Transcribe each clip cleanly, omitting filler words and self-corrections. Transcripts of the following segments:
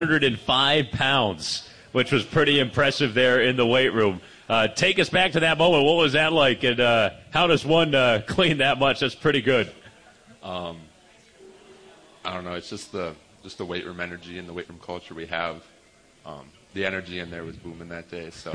105 pounds, which was pretty impressive there in the weight room. Take us back to that moment. What was that like, and how does one clean that much? That's pretty good. I don't know. It's just the weight room energy and the weight room culture we have. The energy in there was booming that day, so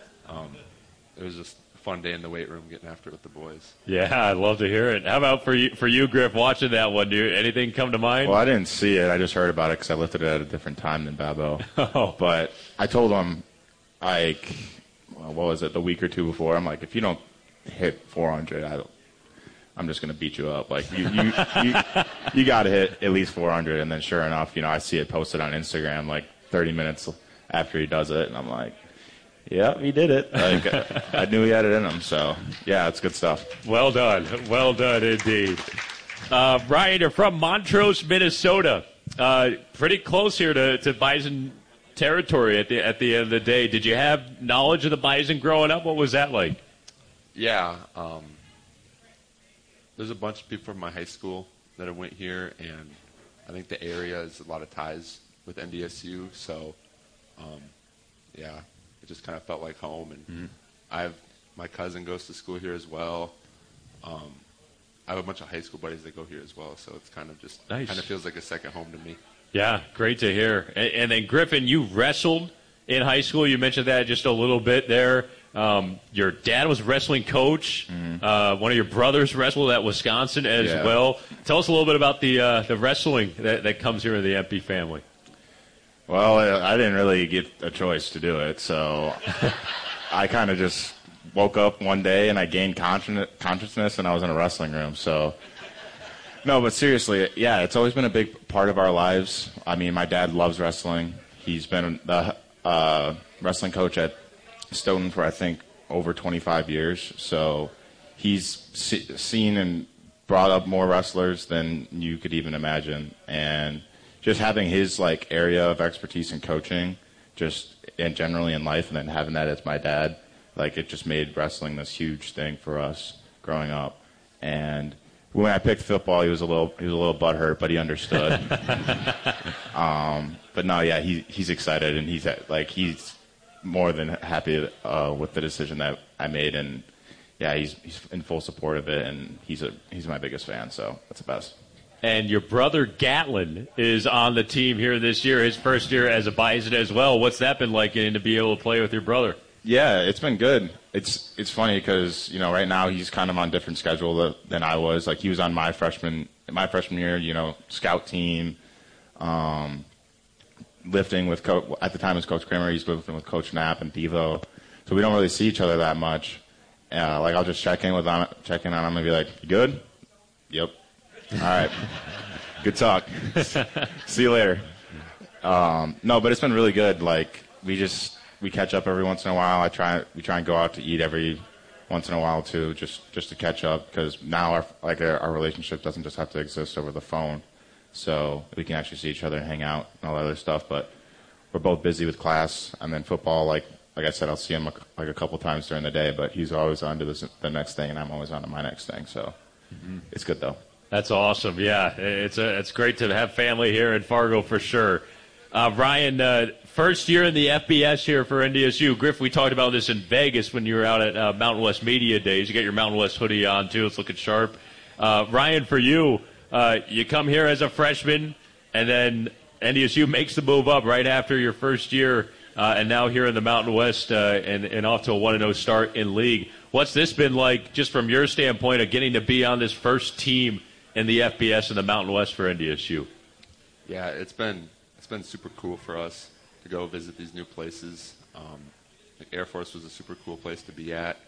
it was just a fun day in the weight room getting after it with the boys. Yeah, I'd love to hear it. How about for you, Griff, watching that one? Anything come to mind? Well, I didn't see it. I just heard about it because I lifted it at a different time than Babo. Oh. But I told him, like, what was it, the week or two before, I'm like, if you don't hit 400, I'm just going to beat you up. Like, you got to hit at least 400. And then sure enough, I see it posted on Instagram like 30 minutes after he does it. And I'm like, yeah, he did it. Like, I knew he had it in him. So, yeah, it's good stuff. Well done. Well done indeed. Ryan, you're from Montrose, Minnesota. Pretty close here to Bison territory at the end of the day. Did you have knowledge of the Bison growing up? What was that like? Yeah. There's a bunch of people from my high school that have went here, and I think the area has a lot of ties with NDSU. So, yeah, it just kind of felt like home. And my cousin goes to school here as well. I have a bunch of high school buddies that go here as well, so it's kind of just nice. Kind of feels like a second home to me. Yeah, great to hear. And then, Griffin, you wrestled in high school. You mentioned that just a little bit there. Your dad was a wrestling coach. Mm-hmm. One of your brothers wrestled at Wisconsin as well. Tell us a little bit about the wrestling that comes here in the MP family. Well, I didn't really get a choice to do it, so I kind of just woke up one day and I gained consciousness and I was in a wrestling room. So, no, but seriously, yeah, it's always been a big part of our lives. I mean, my dad loves wrestling. He's been the wrestling coach at Stoughton for, I think, over 25 years. So he's seen and brought up more wrestlers than you could even imagine. And just having his, like, area of expertise in coaching, just and generally in life, and then having that as my dad, like, it just made wrestling this huge thing for us growing up. And when I picked football, he was a little butthurt, but he understood. But no, yeah, he's excited, and he's more than happy with the decision that I made, and yeah, he's in full support of it, and he's my biggest fan, so that's the best. And your brother Gatlin is on the team here this year, his first year as a Bison as well. What's that been like, getting to be able to play with your brother? Yeah, it's been good. It's funny because right now he's kind of on a different schedule than I was. Like, he was on my freshman year, scout team, lifting with at the time it was Coach Kramer. He's lifting with Coach Knapp and Devo, so we don't really see each other that much. Like, I'll just check in on him and be like, "You good? Yep. All right. Good talk. See you later." No, but it's been really good. Like, we catch up every once in a while. We try and go out to eat every once in a while too, just to catch up, because now our relationship doesn't just have to exist over the phone, so we can actually see each other and hang out and all that other stuff. But we're both busy with class, and then football. Like I said, I'll see him a couple times during the day, but he's always on to the next thing, and I'm always on to my next thing. So It's good though. That's awesome. Yeah, it's great to have family here in Fargo for sure. Ryan, first year in the FBS here for NDSU. Griff, we talked about this in Vegas when you were out at Mountain West Media Days. You got your Mountain West hoodie on, too. It's looking sharp. Ryan, for you, you come here as a freshman, and then NDSU makes the move up right after your first year, and now here in the Mountain West and off to a 1-0 start in league. What's this been like, just from your standpoint, of getting to be on this first team in the FBS in the Mountain West for NDSU? Yeah, it's been super cool for us to go visit these new places. Air Force was a super cool place to be at.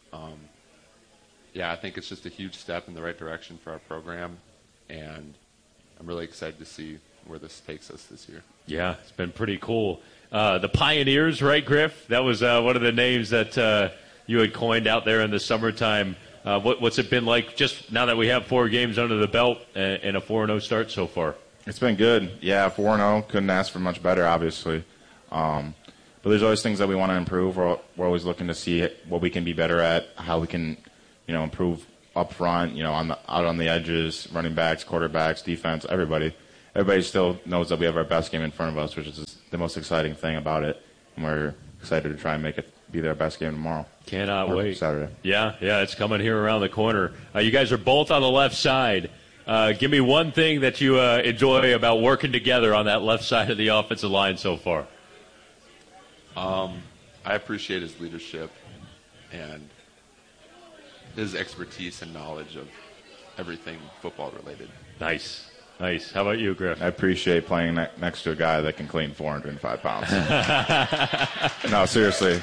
I think it's just a huge step in the right direction for our program, and I'm really excited to see where this takes us this year. Yeah, it's been pretty cool. The Pioneers, right, Griff? That was one of the names that you had coined out there in the summertime. What's it been like just now that we have 4 games under the belt and a 4-0 start so far? It's been good. Yeah, 4-0. Couldn't ask for much better, obviously. But there's always things that we want to improve. We're always looking to see what we can be better at, how we can, improve up front, out on the edges, running backs, quarterbacks, defense, everybody. everybody still knows that we have our best game in front of us, which is the most exciting thing about it. And we're excited to try and make it be their best game tomorrow. Cannot wait. Saturday. Yeah, it's coming here around the corner. You guys are both on the left side. Give me one thing that you enjoy about working together on that left side of the offensive line so far. I appreciate his leadership and his expertise and knowledge of everything football related. Nice. How about you, Griff? I appreciate playing next to a guy that can clean 405 pounds. No, seriously.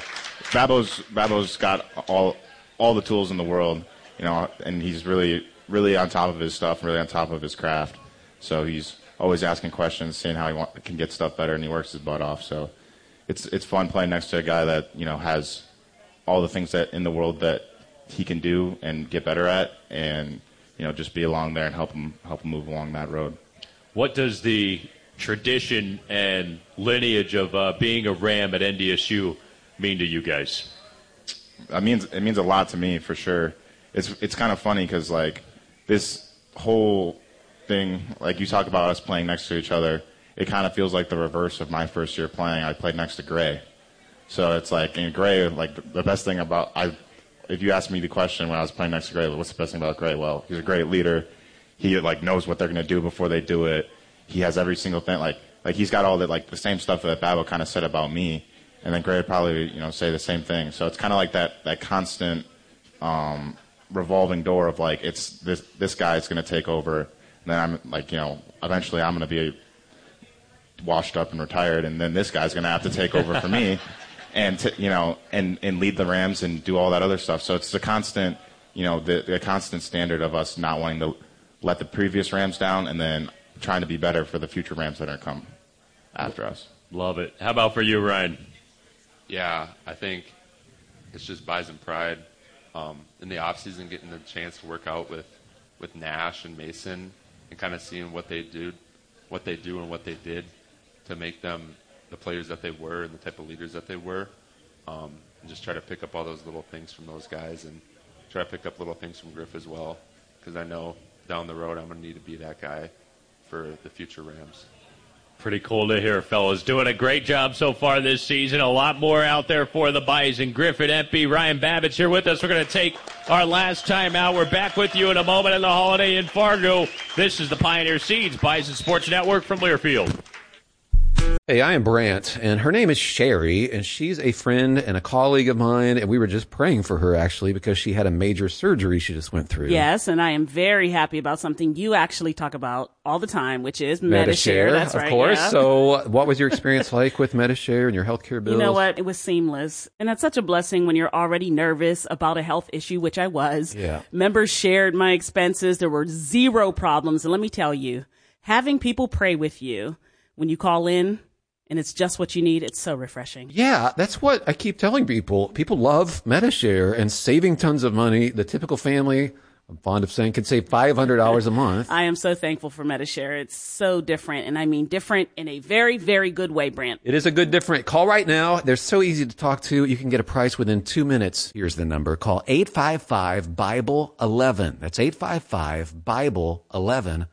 Babo's got all the tools in the world, and he's really, really on top of his stuff, really on top of his craft. So he's always asking questions, seeing how he can get stuff better, and he works his butt off. So it's fun playing next to a guy that, has all the things that in the world that he can do and get better at, and just be along there and help him move along that road. What does the tradition and lineage of being a Ram at NDSU mean to you guys? It means a lot to me, for sure. It's kind of funny because, like, this whole thing, like you talk about us playing next to each other, it kind of feels like the reverse of my first year playing. I played next to Gray. So it's like, in Gray, like, the best thing about if you asked me the question when I was playing next to Gray, what's the best thing about Gray? Well, he's a great leader. He, like, knows what they're going to do before they do it. He has every single thing. Like he's got all the same stuff that Babo kind of said about me. And then Gray would probably, say the same thing. So it's kind of like that constant revolving door of, like, it's this guy's going to take over. And then I'm like, eventually I'm going to be washed up and retired. And then this guy's going to have to take over for me. And and lead the Rams and do all that other stuff. So it's the constant, the constant standard of us not wanting to let the previous Rams down, and then trying to be better for the future Rams that are come after us. Love it. How about for you, Ryan? Yeah, I think it's just Bison pride. In the off season, getting the chance to work out with Nash and Mason, and kind of seeing what they do and what they did to make them the players that they were and the type of leaders that they were, and just try to pick up all those little things from those guys, and try to pick up little things from Griff as well, because I know down the road I'm going to need to be that guy for the future Rams. Pretty cool to hear, fellas. Doing a great job so far this season. A lot more out there for the Bison. Griffin Empey, Ryan Babich here with us. We're going to take our last time out. We're back with you in a moment in the Holiday in Fargo. This is the Pioneer Seeds Bison Sports Network from Learfield. Hey, I am Brant, and her name is Sherry, and she's a friend and a colleague of mine, and we were just praying for her, actually, because she had a major surgery she just went through. Yes, and I am very happy about something you actually talk about all the time, which is Medi-Share. That's right, of course. Yeah. So what was your experience like with Medi-Share and your healthcare bills? You know what? It was seamless. And that's such a blessing when you're already nervous about a health issue, which I was. Yeah. Members shared my expenses. There were zero problems. And let me tell you, having people pray with you when you call in, and it's just what you need, it's so refreshing. Yeah, that's what I keep telling people. People love Medi-Share and saving tons of money. The typical family, I'm fond of saying, can save $500 a month. I am so thankful for Medi-Share. It's so different, and I mean different in a very, very good way, Brant. It is a good different. Call right now. They're so easy to talk to. You can get a price within 2 minutes. Here's the number. Call 855-BIBLE-11. That's 855-BIBLE-11.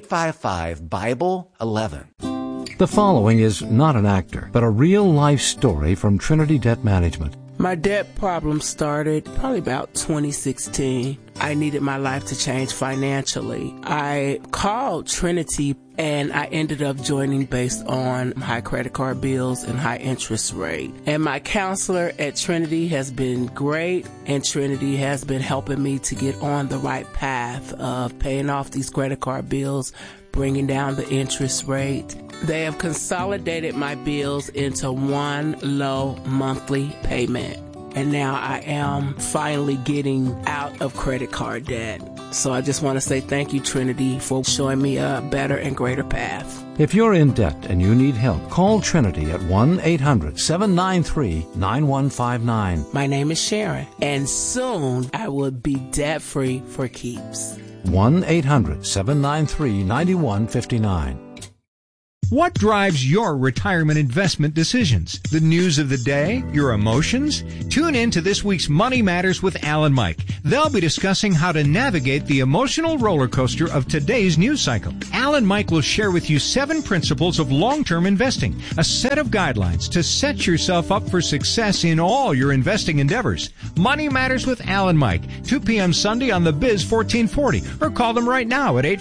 855-BIBLE-11. The following is not an actor, but a real-life story from Trinity Debt Management. My debt problem started probably about 2016. I needed my life to change financially. I called Trinity and I ended up joining based on high credit card bills and high interest rate. And my counselor at Trinity has been great, and Trinity has been helping me to get on the right path of paying off these credit card bills, bringing down the interest rate. They have consolidated my bills into one low monthly payment. And now I am finally getting out of credit card debt. So I just want to say thank you, Trinity, for showing me a better and greater path. If you're in debt and you need help, call Trinity at 1-800-793-9159. My name is Sharon, and soon I will be debt-free for keeps. 1-800-793-9159. What drives your retirement investment decisions? The news of the day? Your emotions? Tune in to this week's Money Matters with Al and Mike. They'll be discussing how to navigate the emotional roller coaster of today's news cycle. Al and Mike will share with you 7 principles of long-term investing, a set of guidelines to set yourself up for success in all your investing endeavors. Money Matters with Al and Mike, 2 p.m. Sunday on the Biz 1440, or call them right now at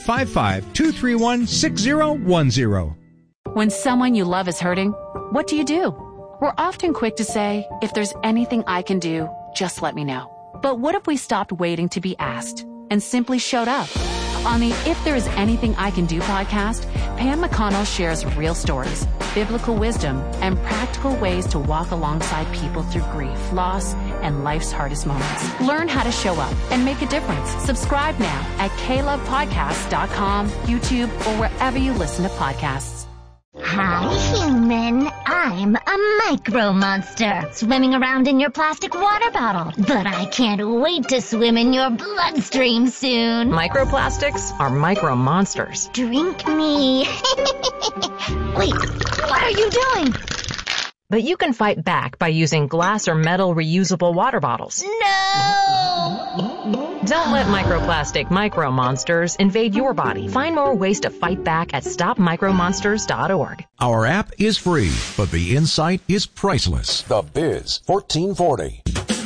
855-231-6010. When someone you love is hurting, what do? We're often quick to say, if there's anything I can do, just let me know. But what if we stopped waiting to be asked and simply showed up? On the If There Is Anything I Can Do podcast, Pam McConnell shares real stories, biblical wisdom, and practical ways to walk alongside people through grief, loss, and life's hardest moments. Learn how to show up and make a difference. Subscribe now at KLovePodcasts.com, YouTube, or wherever you listen to podcasts. Hi, human. I'm a micro monster, swimming around in your plastic water bottle. But I can't wait to swim in your bloodstream soon. Microplastics are micro monsters. Drink me. Wait, what are you doing? But you can fight back by using glass or metal reusable water bottles. No! Don't let microplastic micro monsters invade your body. Find more ways to fight back at stopmicromonsters.org. Our app is free, but the insight is priceless. The Biz 1440.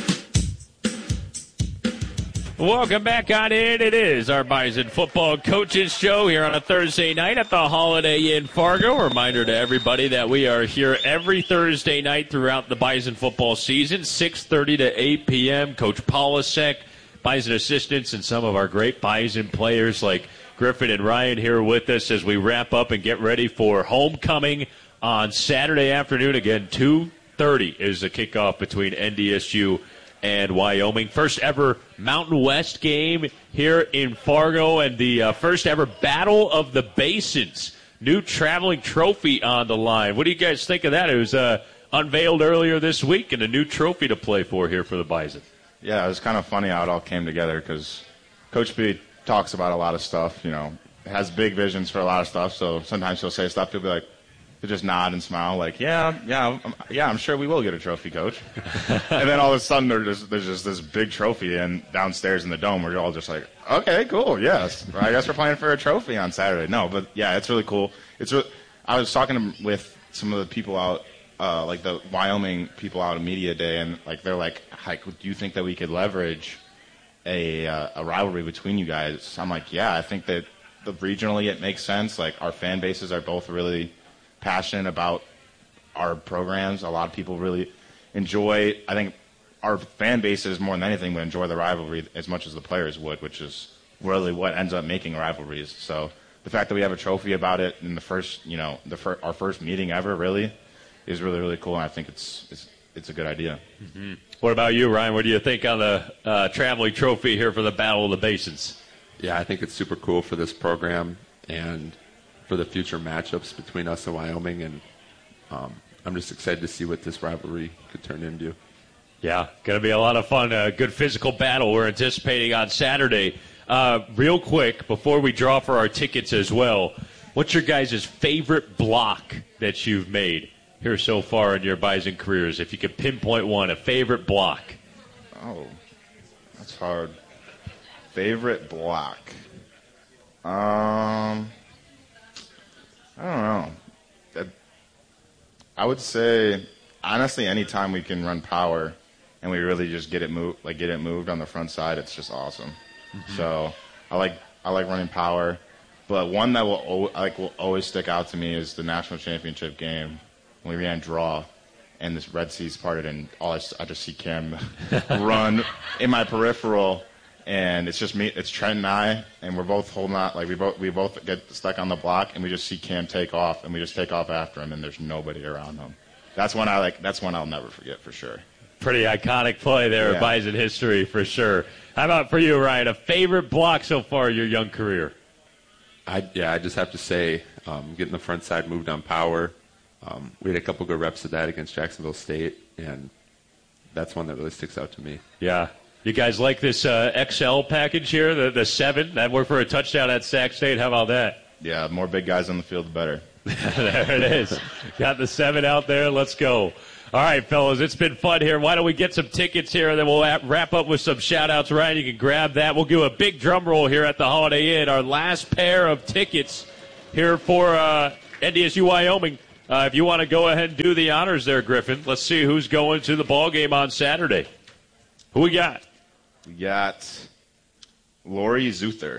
Welcome back on in. It is our Bison Football Coaches Show here on a Thursday night at the Holiday Inn Fargo. A reminder to everybody that we are here every Thursday night throughout the Bison football season, 6:30 to 8 p.m. Coach Polasek, Bison assistants, and some of our great Bison players like Griffin and Ryan here with us as we wrap up and get ready for homecoming on Saturday afternoon. Again, 2:30 is the kickoff between NDSU and Wyoming. First ever Mountain West game here in Fargo, and the first ever Battle of the Basins. New traveling trophy on the line. What do you guys think of that? It was unveiled earlier this week, and a new trophy to play for here for the Bison. Yeah, it was kind of funny how it all came together because Coach B talks about a lot of stuff, has big visions for a lot of stuff, so sometimes he'll say stuff, he'll be like, he'll just nod and smile like, yeah, I'm sure we will get a trophy, Coach. And then all of a sudden there's just this big trophy downstairs in the dome where you're all just like, okay, cool, yes. I guess we're playing for a trophy on Saturday. No, but yeah, it's really cool. I was talking with some of the people out, like the Wyoming people out at Media Day, and they're like, do you think that we could leverage a rivalry between you guys? I'm like, yeah, I think that regionally it makes sense. Like, our fan bases are both really passionate about our programs. A lot of people really enjoy, I think our fan bases more than anything would enjoy the rivalry as much as the players would, which is really what ends up making rivalries. So the fact that we have a trophy about it in the first, our first meeting ever really is really, really cool, and I think it's a good idea. Mm-hmm. What about you, Ryan? What do you think on the traveling trophy here for the Battle of the Basins? Yeah, I think it's super cool for this program and for the future matchups between us and Wyoming, and I'm just excited to see what this rivalry could turn into. Yeah, going to be a lot of fun. A good physical battle we're anticipating on Saturday. Real quick, before we draw for our tickets as well, what's your guys' favorite block that you've made here so far in your Bison careers? If you could pinpoint one, a favorite block. Oh, that's hard. Favorite block. I don't know. I would say, honestly, anytime we can run power and we really just get it moved on the front side, it's just awesome. Mm-hmm. So I like running power, but one that will always stick out to me is the national championship game when we ran draw and this Red Sea's parted, and I just see Cam run in my peripheral. And it's just me, it's Trent and I, and we're both holding on, we both get stuck on the block, and we just see Cam take off, and we just take off after him, and there's nobody around him. That's one I'll never forget for sure. Pretty iconic play there in Bison history for sure. How about for you, Ryan? A favorite block so far in your young career? I just have to say, getting the front side moved on power. We had a couple good reps of that against Jacksonville State, and that's one that really sticks out to me. Yeah. You guys like this XL package here, the 7? That worked for a touchdown at Sac State. How about that? Yeah, more big guys on the field, the better. There it is. Got the 7 out there. Let's go. All right, fellas, it's been fun here. Why don't we get some tickets here, and then we'll wrap up with some shout-outs. Ryan, you can grab that. We'll do a big drum roll here at the Holiday Inn. Our last pair of tickets here for NDSU Wyoming. If you want to go ahead and do the honors there, Griffin, let's see who's going to the ball game on Saturday. Who we got? We got Lori Zuther.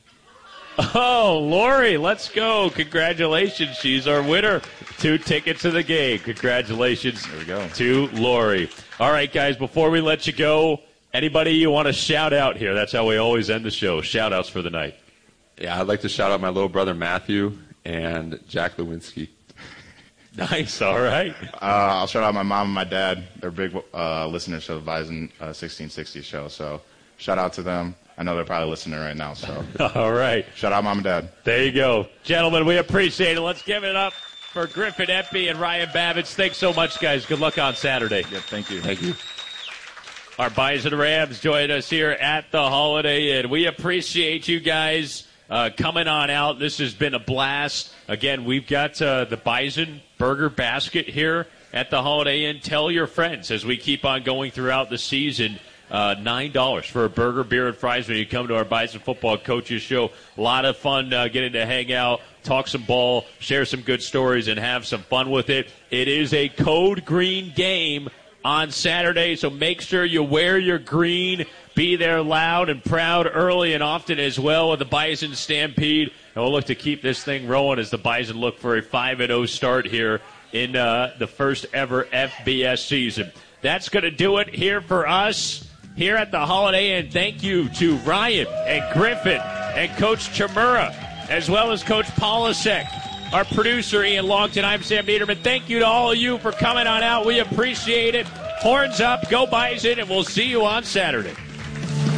Oh, Lori, let's go. Congratulations. She's our winner. 2 tickets to the game. Congratulations there we go. To Lori. All right, guys, before we let you go, anybody you want to shout out here? That's how we always end the show. Shout-outs for the night. Yeah, I'd like to shout out my little brother Matthew and Jack Lewinsky. Nice, all right. I'll shout out my mom and my dad. They're big listeners to the Bison 1660 show, so shout out to them. I know they're probably listening right now, so. All right. Shout out, Mom and Dad. There you go. Gentlemen, we appreciate it. Let's give it up for Griffin Empey and Ryan Babbage. Thanks so much, guys. Good luck on Saturday. Yeah, thank you. Thank you. Our Bison Rams join us here at the Holiday Inn. We appreciate you guys coming on out. This has been a blast. Again, we've got the Bison Burger Basket here at the Holiday Inn. Tell your friends as we keep on going throughout the season. $9 for a burger, beer, and fries when you come to our Bison Football Coaches Show. A lot of fun getting to hang out, talk some ball, share some good stories, and have some fun with it. It is a Code Green game on Saturday, so make sure you wear your green. Be there loud and proud early and often as well with the Bison Stampede. And we'll look to keep this thing rolling as the Bison look for a 5-0 start here in the first ever FBS season. That's going to do it here for us here at the Holiday Inn. Thank you to Ryan and Griffin and Coach Chimura, as well as Coach Polasek, our producer Ian Longton. I'm Sam Niederman. Thank you to all of you for coming on out. We appreciate it. Horns up, go Bison, and we'll see you on Saturday.